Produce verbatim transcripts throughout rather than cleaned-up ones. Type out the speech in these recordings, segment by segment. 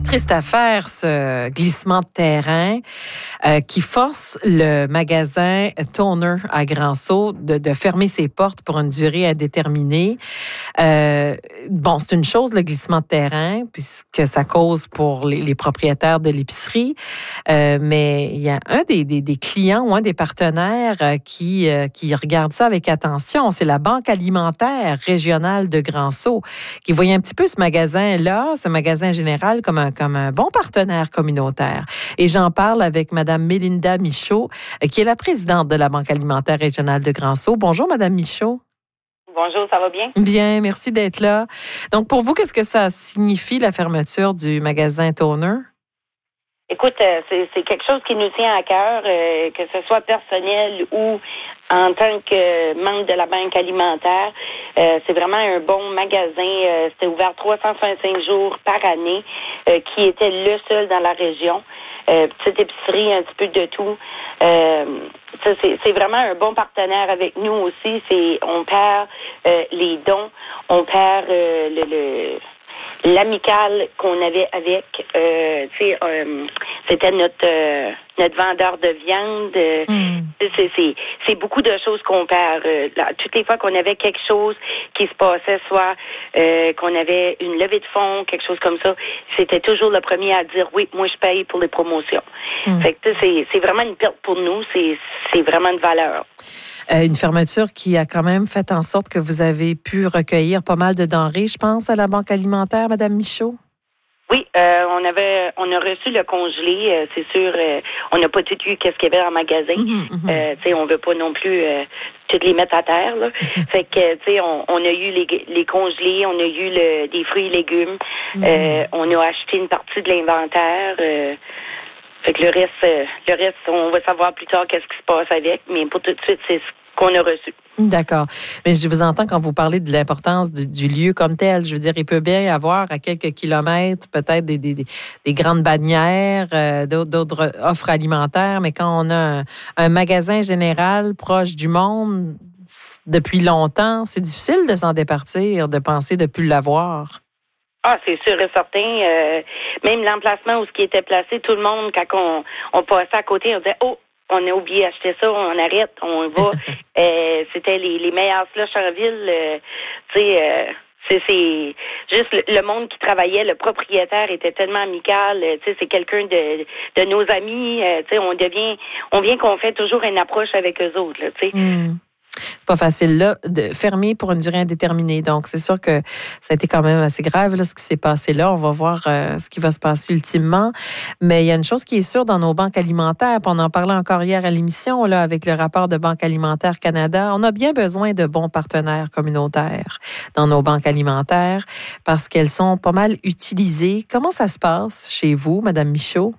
Triste affaire, ce glissement de terrain euh, qui force le magasin Toner à Grand-Sault de, de fermer ses portes pour une durée indéterminée. Euh, bon, c'est une chose, le glissement de terrain, puisque ça cause pour les, les propriétaires de l'épicerie, euh, mais il y a un des, des, des clients ou un des partenaires euh, qui, euh, qui regarde ça avec attention. C'est la Banque alimentaire régionale de Grand-Sault qui voyait un petit peu ce magasin-là, ce magasin général, comme un comme un bon partenaire communautaire. Et j'en parle avec Mme Mélinda Michaud, qui est la présidente de la Banque alimentaire régionale de Grand-Sault. Bonjour, Mme Michaud. Bonjour, ça va bien? Bien, merci d'être là. Donc, pour vous, qu'est-ce que ça signifie, la fermeture du magasin Toner? Écoute, euh, c'est, c'est quelque chose qui nous tient à cœur, euh, que ce soit personnel ou en tant que membre de la Banque alimentaire. Euh, c'est vraiment un bon magasin. Euh, c'était ouvert trois cent soixante-cinq jours par année, euh, qui était le seul dans la région. Euh, petite épicerie, un petit peu de tout. Euh, ça, c'est, c'est vraiment un bon partenaire avec nous aussi. C'est, on perd euh, les dons, on perd euh, le... le l'amicale qu'on avait avec, euh, tu sais, euh, c'était notre euh, notre vendeur de viande. Euh, mm. c'est, c'est c'est beaucoup de choses qu'on perd. Euh, là, toutes les fois qu'on avait quelque chose qui se passait, soit euh, qu'on avait une levée de fonds, quelque chose comme ça, c'était toujours le premier à dire oui, moi je paye pour les promotions. Mm. Fait que c'est c'est vraiment une perte pour nous. C'est c'est vraiment une valeur. Euh, une fermeture qui a quand même fait en sorte que vous avez pu recueillir pas mal de denrées, je pense, à la Banque alimentaire, Mme Michaud? Oui, euh, on avait, on a reçu le congelé, euh, c'est sûr. Euh, on n'a pas tout eu qu'est-ce qu'il y avait en magasin. Mm-hmm, mm-hmm. Euh, tu sais, on veut pas non plus euh, toutes les mettre à terre. Là. fait que, tu sais, on, on a eu les, les congelés, on a eu le, des fruits et légumes. Mm-hmm. Euh, on a acheté une partie de l'inventaire. Euh, Fait que le reste, euh, le reste, on va savoir plus tard qu'est-ce qui se passe avec, mais pour tout de suite, c'est ce qu'on a reçu. D'accord. Mais je vous entends quand vous parlez de l'importance du, du lieu comme tel. Je veux dire, il peut bien y avoir à quelques kilomètres peut-être des, des, des grandes bannières, euh, d'autres, d'autres offres alimentaires, mais quand on a un, un magasin général proche du monde depuis longtemps, c'est difficile de s'en départir, de penser de ne plus l'avoir. Ah, c'est sûr et certain. Euh, même l'emplacement où ce qui était placé, tout le monde, quand on, on passait à côté, on disait « Oh, on a oublié d'acheter ça, on arrête, on va. » euh, C'était les, les meilleurs slushs en ville. Euh, tu sais, euh, c'est, c'est juste le, le monde qui travaillait, le propriétaire était tellement amical. Tu sais, c'est quelqu'un de, de nos amis. Euh, tu sais, on devient, on vient qu'on fait toujours une approche avec eux autres. Tu sais. Mm. C'est pas facile, là, de fermer pour une durée indéterminée. Donc, c'est sûr que ça a été quand même assez grave, là, ce qui s'est passé là. On va voir euh, ce qui va se passer ultimement. Mais il y a une chose qui est sûre dans nos banques alimentaires, puis on en parlait encore hier à l'émission, là, avec le rapport de Banque alimentaire Canada. On a bien besoin de bons partenaires communautaires dans nos banques alimentaires parce qu'elles sont pas mal utilisées. Comment ça se passe chez vous, Mme Michaud?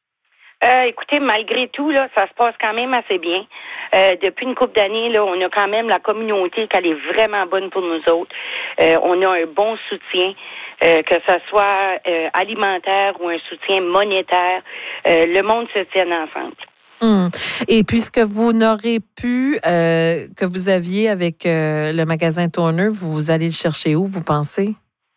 Euh, écoutez, malgré tout, là, ça se passe quand même assez bien. Euh, depuis une couple d'années, là, on a quand même la communauté qui est vraiment bonne pour nous autres. Euh, on a un bon soutien, euh, que ce soit euh, alimentaire ou un soutien monétaire. Euh, le monde se tient ensemble. Hum. Et puisque vous n'aurez pu, euh, que vous aviez avec euh, le magasin Toner, vous allez le chercher où, vous pensez?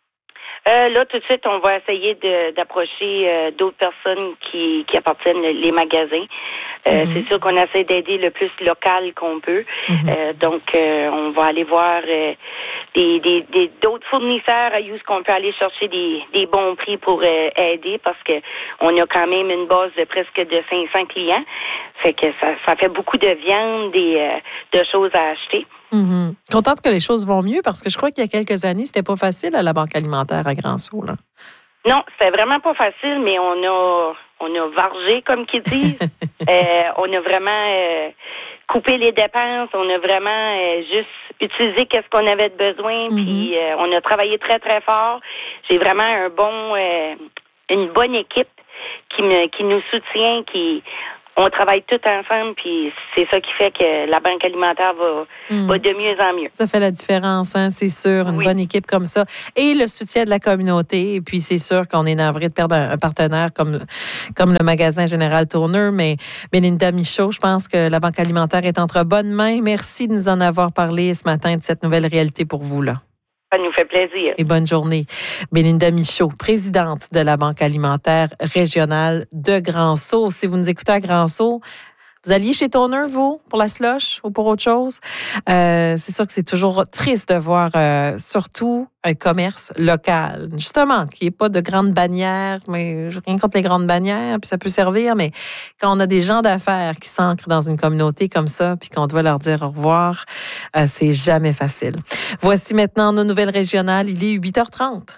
Euh, là, tout de suite, on va essayer de, d'approcher euh, d'autres personnes qui, qui appartiennent les magasins. Euh, mm-hmm. C'est sûr qu'on essaie d'aider le plus local qu'on peut. Mm-hmm. Euh, donc, euh, on va aller voir euh, des, des, des d'autres fournisseurs à où qu'on peut aller chercher des, des bons prix pour euh, aider parce que on a quand même une base de presque de cinq cents clients. Fait que ça, ça fait beaucoup de viande et euh, de choses à acheter. Mm-hmm. Contente que les choses vont mieux parce que je crois qu'il y a quelques années, c'était pas facile à la Banque alimentaire à Grand-Sault, là. Non, c'était vraiment pas facile, mais on a on a vargé, comme qu'ils disent. euh, on a vraiment euh, coupé les dépenses, on a vraiment euh, juste utilisé qu'est-ce qu'on avait de besoin, mm-hmm. puis euh, on a travaillé très, très fort. J'ai vraiment un bon euh, une bonne équipe qui me qui nous soutient, qui on travaille tout ensemble, puis c'est ça qui fait que la Banque alimentaire va, mmh. va de mieux en mieux. Ça fait la différence, hein, c'est sûr, une oui. bonne équipe comme ça. Et le soutien de la communauté. Et puis, c'est sûr qu'on est navré de perdre un, un partenaire comme, comme le magasin Général Toner. Mais Mélinda Michaud, je pense que la Banque alimentaire est entre bonnes mains. Merci de nous en avoir parlé ce matin de cette nouvelle réalité pour vous, là. Ça nous fait plaisir. Et bonne journée. Bélinda Michaud, présidente de la Banque alimentaire régionale de Grand-Sault. Si vous nous écoutez à Grand-Sault, vous alliez chez Toner, vous, pour la slush ou pour autre chose? Euh, c'est sûr que c'est toujours triste de voir euh, surtout un commerce local. Justement, qu'il n'y ait pas de grandes bannières, mais je rien contre les grandes bannières, puis ça peut servir, mais quand on a des gens d'affaires qui s'ancrent dans une communauté comme ça, puis qu'on doit leur dire au revoir, euh, c'est jamais facile. Voici maintenant nos nouvelles régionales. Il est huit heures trente.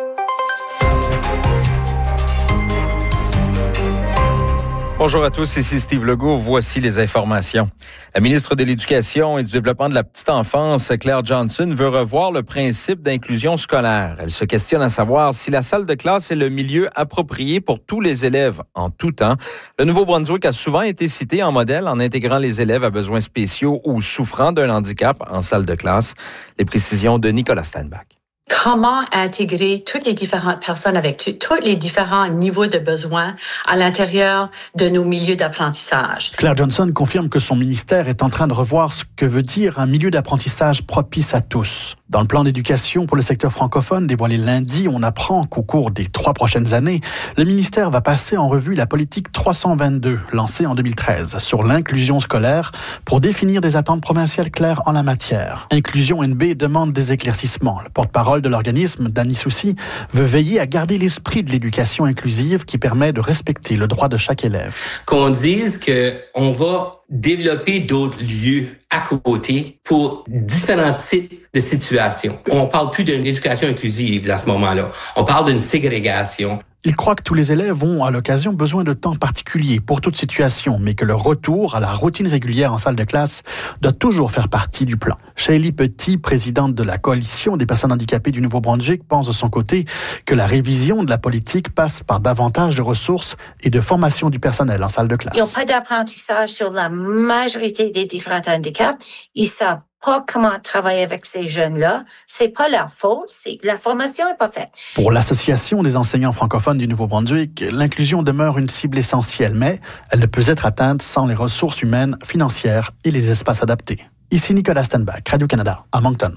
Bonjour à tous, ici Steve Legault. Voici les informations. La ministre de l'Éducation et du Développement de la petite enfance, Claire Johnson, veut revoir le principe d'inclusion scolaire. Elle se questionne à savoir si la salle de classe est le milieu approprié pour tous les élèves en tout temps. Le Nouveau-Brunswick a souvent été cité en modèle en intégrant les élèves à besoins spéciaux ou souffrant d'un handicap en salle de classe. Les précisions de Nicolas Steinbach. Comment intégrer toutes les différentes personnes avec t- tous les différents niveaux de besoins à l'intérieur de nos milieux d'apprentissage. Claire Johnson confirme que son ministère est en train de revoir ce que veut dire un milieu d'apprentissage propice à tous. Dans le plan d'éducation pour le secteur francophone dévoilé lundi, on apprend qu'au cours des trois prochaines années, le ministère va passer en revue la politique trois cent vingt-deux, lancée en deux mille treize, sur l'inclusion scolaire pour définir des attentes provinciales claires en la matière. Inclusion N B demande des éclaircissements. Le porte-parole de l'organisme, Danny Soucy, veut veiller à garder l'esprit de l'éducation inclusive qui permet de respecter le droit de chaque élève. Qu'on dise qu'on va développer d'autres lieux à côté pour différents types de situations. On ne parle plus d'une éducation inclusive à ce moment-là. On parle d'une ségrégation. Il croit que tous les élèves ont, à l'occasion, besoin de temps particulier pour toute situation, mais que le retour à la routine régulière en salle de classe doit toujours faire partie du plan. Shaylee Petit, présidente de la Coalition des personnes handicapées du Nouveau-Brunswick, pense de son côté que la révision de la politique passe par davantage de ressources et de formation du personnel en salle de classe. Ils n'ont pas d'apprentissage sur la majorité des différents handicaps. Ils savent pas comment travailler avec ces jeunes-là. C'est pas leur faute, c'est que la formation est pas faite. Pour l'Association des enseignants francophones du Nouveau-Brunswick, l'inclusion demeure une cible essentielle, mais elle ne peut être atteinte sans les ressources humaines, financières et les espaces adaptés. Ici Nicolas Steinbach, Radio-Canada, à Moncton.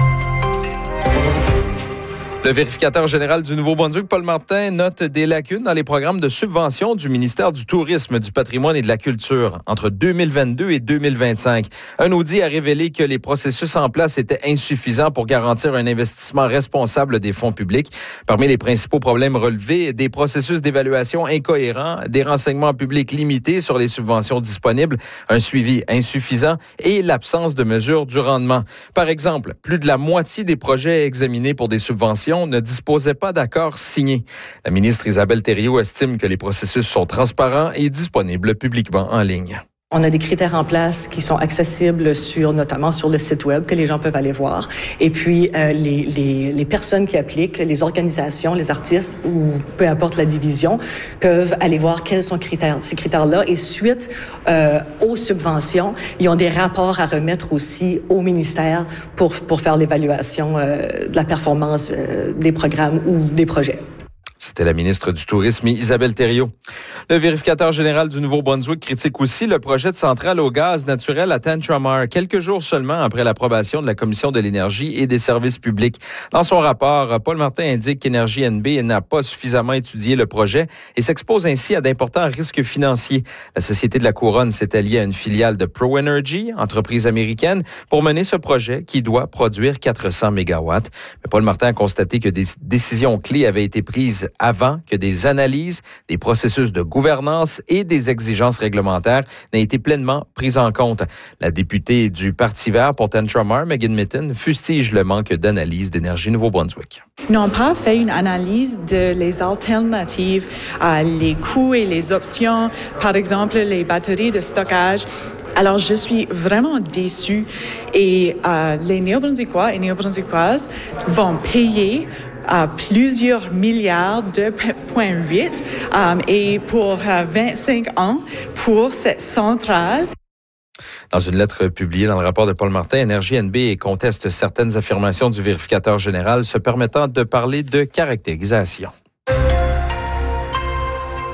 Le vérificateur général du Nouveau-Brunswick, Paul Martin, note des lacunes dans les programmes de subvention du ministère du Tourisme, du Patrimoine et de la Culture entre deux mille vingt-deux et deux mille vingt-cinq. Un audit a révélé que les processus en place étaient insuffisants pour garantir un investissement responsable des fonds publics. Parmi les principaux problèmes relevés, des processus d'évaluation incohérents, des renseignements publics limités sur les subventions disponibles, un suivi insuffisant et l'absence de mesures du rendement. Par exemple, plus de la moitié des projets examinés pour des subventions ne disposait pas d'accord signé. La ministre Isabelle Thériault estime que les processus sont transparents et disponibles publiquement en ligne. On a des critères en place qui sont accessibles sur, notamment sur le site web, que les gens peuvent aller voir. Et puis, euh, les, les, les personnes qui appliquent, les organisations, les artistes ou peu importe la division, peuvent aller voir quels sont critères, ces critères-là. Et suite euh, aux subventions, ils ont des rapports à remettre aussi au ministère pour, pour faire l'évaluation euh, de la performance euh, des programmes ou des projets. C'était la ministre du Tourisme, Isabelle Thériault. Le vérificateur général du Nouveau-Brunswick critique aussi le projet de centrale au gaz naturel à Tantramar, quelques jours seulement après l'approbation de la Commission de l'énergie et des services publics. Dans son rapport, Paul Martin indique qu'Énergie N B n'a pas suffisamment étudié le projet et s'expose ainsi à d'importants risques financiers. La Société de la Couronne s'est alliée à une filiale de ProEnergy, entreprise américaine, pour mener ce projet qui doit produire quatre cents mégawatts. Mais Paul Martin a constaté que des décisions clés avaient été prises avant que des analyses, des processus de gouvernance et des exigences réglementaires n'aient été pleinement prises en compte. La députée du Parti vert pour Tantramar, Megan Mitton, fustige le manque d'analyse d'Énergie Nouveau-Brunswick. Ils n'ont pas fait une analyse de les alternatives, euh, les coûts et les options, par exemple les batteries de stockage. Alors, je suis vraiment déçue et euh, les Néo-Brunswickois et Néo-Brunswickoises vont payer à plusieurs milliards de point huit um, et pour uh, vingt-cinq ans pour cette centrale. Dans une lettre publiée dans le rapport de Paul Martin, Énergie N B conteste certaines affirmations du vérificateur général se permettant de parler de caractérisation.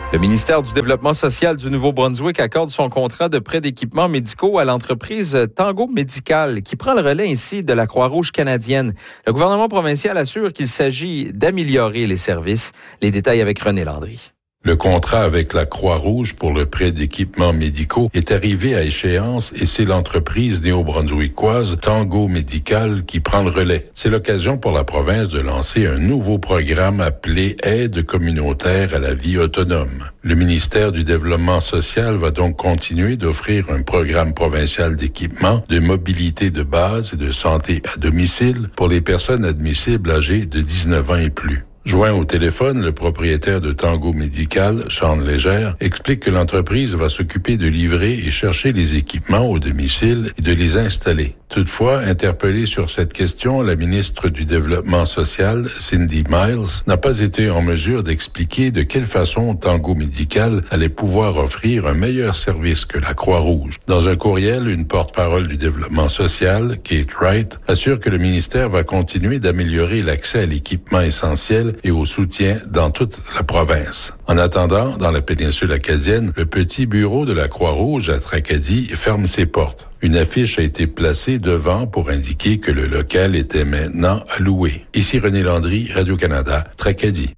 Le ministère du Développement social du Nouveau-Brunswick accorde son contrat de prêt d'équipements médicaux à l'entreprise Tango Médical, qui prend le relais ainsi de la Croix-Rouge canadienne. Le gouvernement provincial assure qu'il s'agit d'améliorer les services. Les détails avec René Landry. Le contrat avec la Croix-Rouge pour le prêt d'équipements médicaux est arrivé à échéance et c'est l'entreprise néo-brunswickoise Tango Médical qui prend le relais. C'est l'occasion pour la province de lancer un nouveau programme appelé Aide communautaire à la vie autonome. Le ministère du Développement social va donc continuer d'offrir un programme provincial d'équipement, de mobilité de base et de santé à domicile pour les personnes admissibles âgées de dix-neuf ans et plus. Joint au téléphone, le propriétaire de Tango Médical, Sean Légère, explique que l'entreprise va s'occuper de livrer et chercher les équipements au domicile et de les installer. Toutefois, interpellée sur cette question, la ministre du Développement social, Cindy Miles, n'a pas été en mesure d'expliquer de quelle façon Tango Médical allait pouvoir offrir un meilleur service que la Croix-Rouge. Dans un courriel, une porte-parole du Développement social, Kate Wright, assure que le ministère va continuer d'améliorer l'accès à l'équipement essentiel et au soutien dans toute la province. En attendant, dans la péninsule acadienne, le petit bureau de la Croix-Rouge à Tracadie ferme ses portes. Une affiche a été placée devant pour indiquer que le local était maintenant à louer. Ici René Landry, Radio-Canada, Tracadie.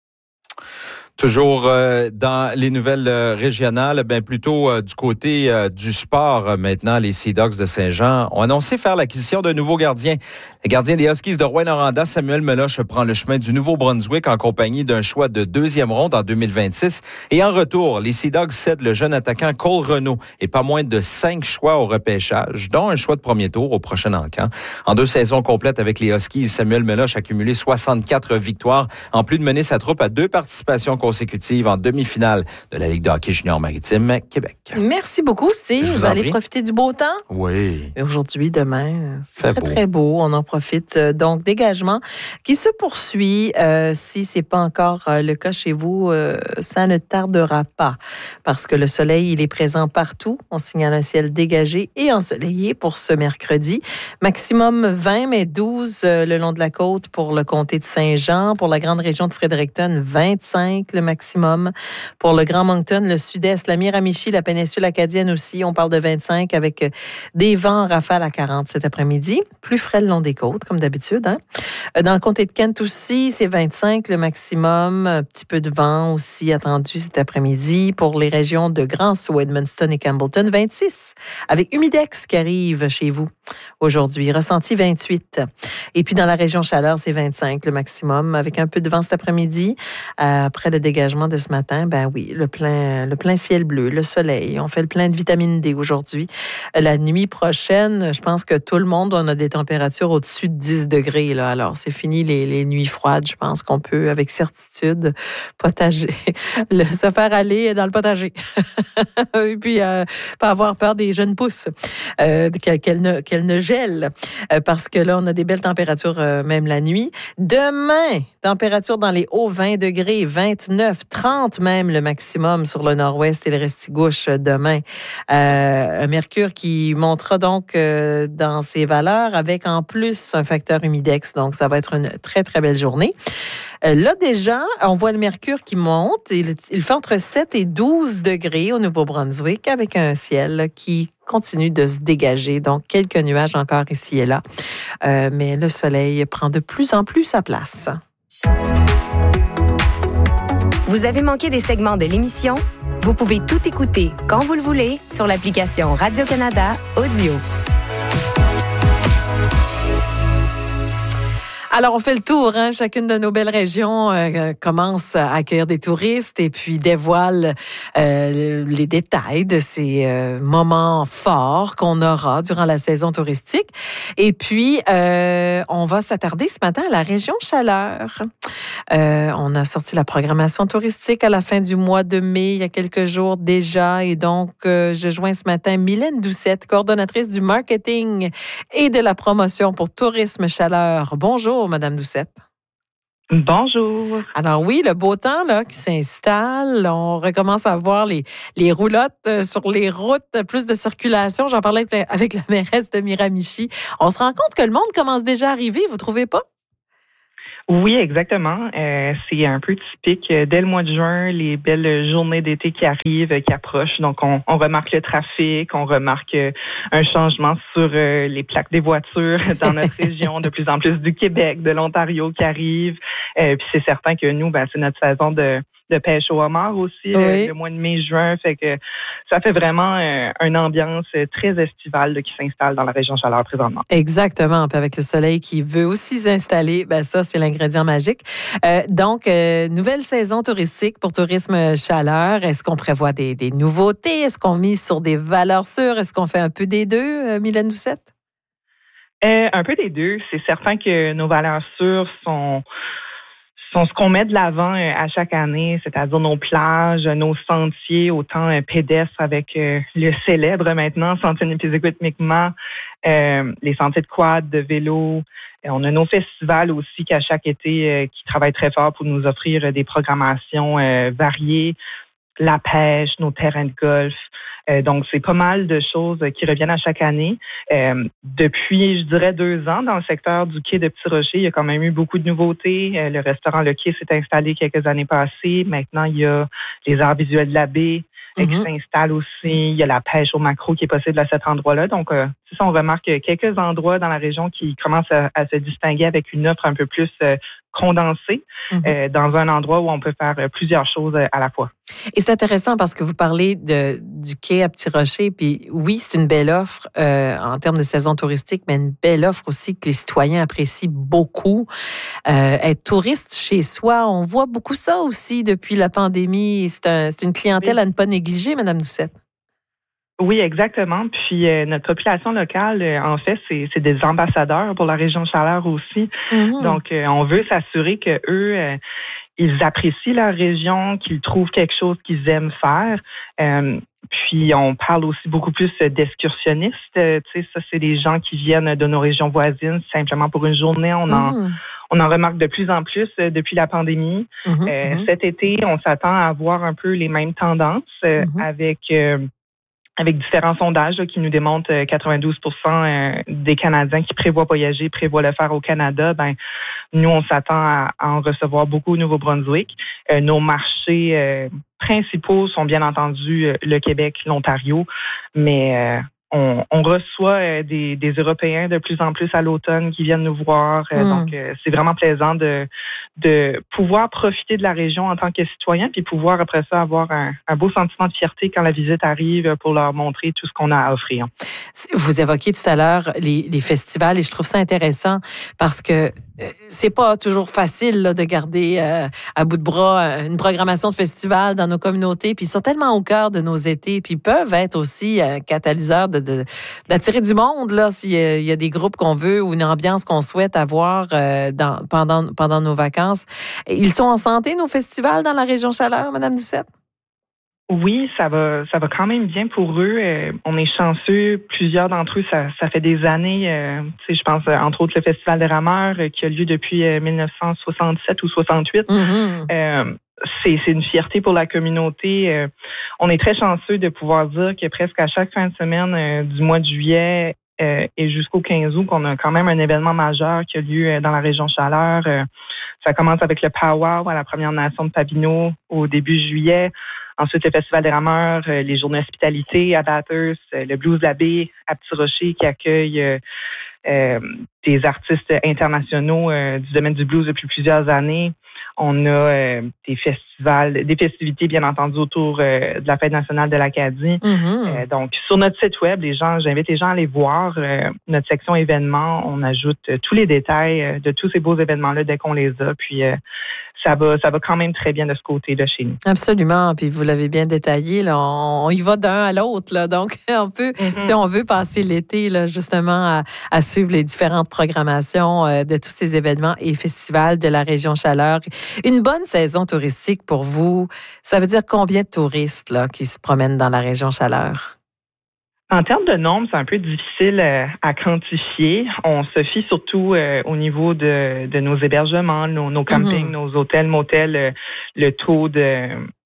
Toujours euh, dans les nouvelles euh, régionales, ben plutôt euh, du côté euh, du sport euh, maintenant, les Sea Dogs de Saint-Jean ont annoncé faire l'acquisition d'un nouveau gardien. Le gardien des Huskies de Rouyn-Noranda, Samuel Meloche, prend le chemin du Nouveau-Brunswick en compagnie d'un choix de deuxième ronde en deux mille vingt-six. Et en retour, les Sea Dogs cèdent le jeune attaquant Cole Renaud et pas moins de cinq choix au repêchage, dont un choix de premier tour au prochain encamp. En deux saisons complètes avec les Huskies, Samuel Meloche a cumulé soixante-quatre victoires, en plus de mener sa troupe à deux participations consécutives en demi-finale de la Ligue de hockey junior maritime Québec. Merci beaucoup, Steve. Je vous vous allez prie. profiter du beau temps? Oui. Et aujourd'hui, demain, c'est Fait très, beau. très beau. On en profite. Donc, dégagement qui se poursuit. Euh, si ce n'est pas encore euh, le cas chez vous, euh, ça ne tardera pas parce que le soleil, il est présent partout. On signale un ciel dégagé et ensoleillé pour ce mercredi. Maximum vingt, mais douze euh, le long de la côte pour le comté de Saint-Jean. Pour la grande région de Fredericton, vingt-cinq le maximum. Pour le Grand Moncton, le sud-est, la Miramichi, la péninsule acadienne aussi, on parle de vingt-cinq avec des vents en rafale à quarante cet après-midi. Plus frais le long des côtes, comme d'habitude. Hein? Dans le comté de Kent aussi, c'est vingt-cinq le maximum. Un petit peu de vent aussi attendu cet après-midi. Pour les régions de Grand Sault, Edmundston et Campbellton, vingt-six. Avec Humidex qui arrive chez vous aujourd'hui. Ressenti vingt-huit. Et puis dans la région Chaleur, c'est vingt-cinq le maximum. Avec un peu de vent cet après-midi. Euh, après le dégagement de ce matin, ben oui, le plein, le plein ciel bleu, le soleil. On fait le plein de vitamine D aujourd'hui. La nuit prochaine, je pense que tout le monde, on a des températures au-dessus de dix degrés. Là. Alors, c'est fini les, les nuits froides. Je pense qu'on peut, avec certitude, potager, le, se faire aller dans le potager. Et puis, euh, pas avoir peur des jeunes pousses, euh, qu'elles, qu'elles ne, qu'elles ne gèlent. Euh, parce que là, on a des belles températures, euh, même la nuit. Demain, température dans les hauts vingt degrés, vingt-neuf, trente même le maximum sur le nord-ouest et le restigouche demain. Euh, un mercure qui montera donc euh, dans ses valeurs avec en plus un facteur humidex. Donc, ça va être une très, très belle journée. Euh, là, déjà, on voit le mercure qui monte. Il, il fait entre sept et douze degrés au Nouveau-Brunswick avec un ciel qui continue de se dégager. Donc, quelques nuages encore ici et là. Euh, mais le soleil prend de plus en plus sa place. Vous avez manqué des segments de l'émission? Vous pouvez tout écouter quand vous le voulez sur l'application Radio-Canada Audio. Alors, on fait le tour. Hein? Chacune de nos belles régions euh, commence à accueillir des touristes et puis dévoile euh, les détails de ces euh, moments forts qu'on aura durant la saison touristique. Et puis, euh, on va s'attarder ce matin à la région Chaleur. Euh, on a sorti la programmation touristique à la fin du mois de mai, il y a quelques jours déjà. Et donc, euh, je joins ce matin Mylène Doucette, coordonnatrice du marketing et de la promotion pour Tourisme Chaleur. Bonjour, Madame Doucette. Bonjour. Alors oui, le beau temps là qui s'installe, on recommence à voir les, les roulottes sur les routes, plus de circulation. J'en parlais avec la, avec la mairesse de Miramichi. On se rend compte que le monde commence déjà à arriver, vous trouvez pas? Oui, exactement. Euh, c'est un peu typique. Dès le mois de juin, les belles journées d'été qui arrivent, qui approchent. Donc, on, on remarque le trafic, on remarque un changement sur euh, les plaques des voitures dans notre région, de plus en plus du Québec, de l'Ontario qui arrivent. Euh, puis c'est certain que nous, ben, c'est notre saison de de pêche au homard aussi, oui. le, le mois de mai-juin. Fait que ça fait vraiment euh, une ambiance très estivale là, qui s'installe dans la région Chaleur présentement. Exactement. Puis avec le soleil qui veut aussi s'installer, ben ça, c'est l'ingrédient magique. Euh, donc, euh, nouvelle saison touristique pour Tourisme Chaleur. Est-ce qu'on prévoit des, des nouveautés? Est-ce qu'on mise sur des valeurs sûres? Est-ce qu'on fait un peu des deux, euh, Mylène Doucette? Euh, un peu des deux. C'est certain que nos valeurs sûres sont... sont ce qu'on met de l'avant à chaque année, c'est-à-dire nos plages, nos sentiers, autant pédestres avec le célèbre maintenant Sentier Nipisiguit-Mi'kmaq, euh, les sentiers de quad, de vélo. On a nos festivals aussi qu'à chaque été qui travaillent très fort pour nous offrir des programmations variées, la pêche, nos terrains de golf. Euh, donc, c'est pas mal de choses qui reviennent à chaque année. Euh, depuis, je dirais, deux ans, dans le secteur du quai de Petit-Rocher, il y a quand même eu beaucoup de nouveautés. Euh, le restaurant Le Quai s'est installé quelques années passées. Maintenant, il y a les arts visuels de la baie mm-hmm. qui s'installent aussi. Il y a la pêche au maquereau qui est possible à cet endroit-là. Donc, euh, c'est ça, on remarque quelques endroits dans la région qui commencent à, à se distinguer avec une offre un peu plus euh, condensée mm-hmm. euh, dans un endroit où on peut faire plusieurs choses à la fois. Et c'est intéressant parce que vous parlez de, du quai à Petit-Rocher, puis oui, c'est une belle offre euh, en termes de saison touristique, mais une belle offre aussi que les citoyens apprécient beaucoup. Euh, être touriste chez soi, on voit beaucoup ça aussi depuis la pandémie. C'est, un, c'est une clientèle oui. à ne pas négliger, Madame Doucette. Oui, exactement. Puis euh, notre population locale, euh, en fait, c'est, c'est des ambassadeurs pour la région Chaleur aussi. Mm-hmm. Donc, euh, on veut s'assurer que eux, euh, ils apprécient la région, qu'ils trouvent quelque chose qu'ils aiment faire. Euh, puis, on parle aussi beaucoup plus d'excursionnistes. Euh, tu sais, ça, c'est des gens qui viennent de nos régions voisines simplement pour une journée. On en, mm. on en remarque de plus en plus euh, depuis la pandémie. Mm-hmm, euh, mm-hmm. Cet été, on s'attend à avoir un peu les mêmes tendances euh, mm-hmm. avec... Euh, avec différents sondages là, qui nous démontrent que quatre-vingt-douze pour cent des Canadiens qui prévoient voyager, prévoient le faire au Canada. Ben, nous, on s'attend à, à en recevoir beaucoup au Nouveau-Brunswick. Euh, nos marchés euh, principaux sont bien entendu le Québec, l'Ontario, mais euh, on, on reçoit euh, des, des Européens de plus en plus à l'automne qui viennent nous voir. Euh, mm. Donc, euh, c'est vraiment plaisant de, de pouvoir profiter de la région en tant que citoyen, puis pouvoir après ça avoir un, un beau sentiment de fierté quand la visite arrive pour leur montrer tout ce qu'on a à offrir. Vous évoquiez tout à l'heure les, les festivals et je trouve ça intéressant parce que c'est pas toujours facile là, de garder euh, à bout de bras une programmation de festival dans nos communautés, puis ils sont tellement au cœur de nos étés, puis ils peuvent être aussi un catalyseur de, de, d'attirer du monde là s'il y a, il y a des groupes qu'on veut ou une ambiance qu'on souhaite avoir euh, dans, pendant, pendant nos vacances. Ils sont en santé, nos festivals dans la région Chaleur, Madame Doucette? Oui, ça va, ça va quand même bien pour eux. Euh, on est chanceux. Plusieurs d'entre eux, ça, ça fait des années. Euh, tu sais, je pense entre autres le Festival des Rameurs euh, qui a lieu depuis euh, dix-neuf cent soixante-sept ou soixante-huit. Mm-hmm. Euh, c'est, c'est une fierté pour la communauté. Euh, on est très chanceux de pouvoir dire que presque à chaque fin de semaine euh, du mois de juillet euh, et jusqu'au quinze août, qu'on a quand même un événement majeur qui a lieu euh, dans la région Chaleur. Euh, ça commence avec le Powwow à la Première Nation de Papineau au début juillet. Ensuite, le Festival des Rameurs, euh, les Journées d'hospitalité à Bathurst, euh, le Blues de la baie à Petit-Rocher qui accueille euh, euh, des artistes internationaux euh, du domaine du blues depuis plusieurs années. On a euh, des festivals, des festivités, bien entendu, autour euh, de la Fête nationale de l'Acadie. Mm-hmm. Euh, donc, sur notre site web, les gens, j'invite les gens à aller voir euh, notre section événements. On ajoute euh, tous les détails euh, de tous ces beaux événements-là dès qu'on les a. Puis, euh, ça va, ça va quand même très bien de ce côté-là chez nous. Absolument. Puis, vous l'avez bien détaillé. Là, on, on y va d'un à l'autre. Là. Donc, on peut, mm-hmm. si on veut passer l'été, là, justement, à, à suivre les différentes programmations euh, de tous ces événements et festivals de la région Chaleur. Une bonne saison touristique pour vous, ça veut dire combien de touristes là, qui se promènent dans la région Chaleur? En termes de nombre, c'est un peu difficile euh, à quantifier. On se fie surtout euh, au niveau de, de nos hébergements, nos, nos campings, mm-hmm. nos hôtels, motels, euh, le taux de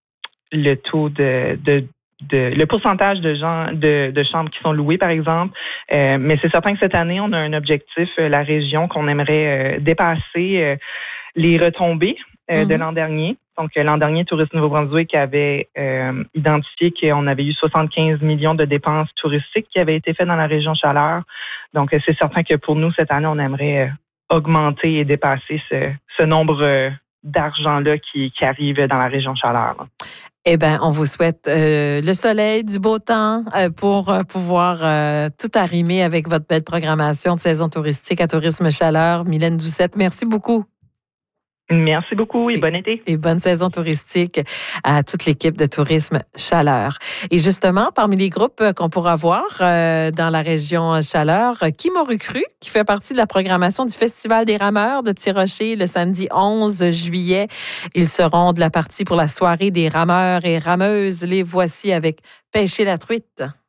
le taux de, de De, le pourcentage de gens de, de chambres qui sont louées, par exemple. Euh, mais c'est certain que cette année, on a un objectif, euh, la région, qu'on aimerait euh, dépasser. Euh, les retombées euh, Mm-hmm. de l'an dernier. Donc, l'an dernier, Tourisme Nouveau-Brunswick avait euh, identifié qu'on avait eu soixante-quinze millions de dépenses touristiques qui avaient été faites dans la région Chaleur. Donc, c'est certain que pour nous, cette année, on aimerait augmenter et dépasser ce, ce nombre euh, d'argent-là qui, qui arrive dans la région Chaleur. Là. Eh bien, on vous souhaite euh, le soleil, du beau temps euh, pour euh, pouvoir euh, tout arrimer avec votre belle programmation de saison touristique à Tourisme Chaleur. Mylène Doucette, merci beaucoup. Merci beaucoup et, et bon été. Et bonne saison touristique à toute l'équipe de Tourisme Chaleur. Et justement, parmi les groupes qu'on pourra voir euh, dans la région Chaleur, Qui m'aurait cru, qui fait partie de la programmation du Festival des rameurs de Petit-Rocher le samedi onze juillet. Ils seront de la partie pour la soirée des rameurs et rameuses. Les voici avec Pêcher la truite.